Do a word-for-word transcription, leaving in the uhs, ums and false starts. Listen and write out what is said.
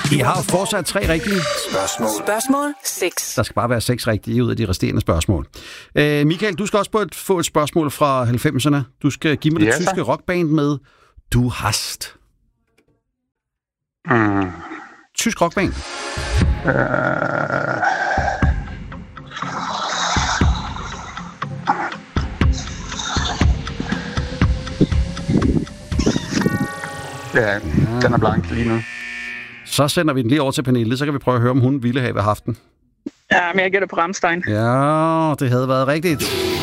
I har jo fortsat tre rigtige Spørgsmål. Spørgsmål seks. Der skal bare være seks rigtige ud af de resterende spørgsmål. Øh, Michael, du skal også på et, få et spørgsmål fra halvfemserne. Du skal give mig det Ja, tyske rockband med Du hast. Mm. Tysk rockband. Øh... Ja, den er blank lige nu. Så sender vi den lige over til Pernille, så kan vi prøve at høre, om hun ville have haft den. Ja, men jeg gætter på Rammstein. Ja, det havde været rigtigt.